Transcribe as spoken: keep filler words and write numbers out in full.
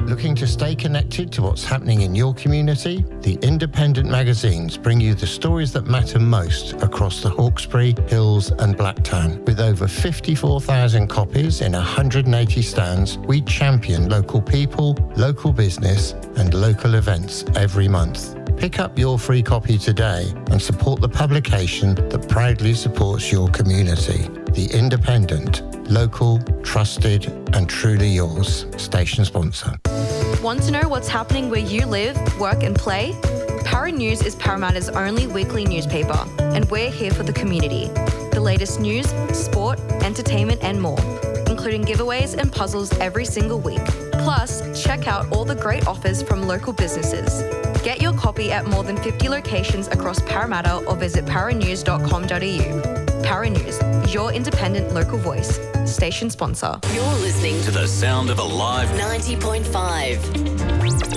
Looking to stay connected to what's happening in your community? The Independent magazines bring you the stories that matter most across the Hawkesbury, Hills and Blacktown. With over fifty-four thousand copies in one hundred eighty stands, we champion local people, local business and local events every month. Pick up your free copy today and support the publication that proudly supports your community. The Independent. Local, trusted and truly yours. Station sponsor. Want to know what's happening where you live, work and play? Para News is Parramatta's only weekly newspaper, and we're here for the community. The latest news, sport, entertainment and more, including giveaways and puzzles every single week. Plus, check out all the great offers from local businesses. Get your copy at more than fifty locations across Parramatta or visit para news dot com dot a u. Para News, your independent local voice. Station sponsor. You're listening to the sound of Alive ninety point five.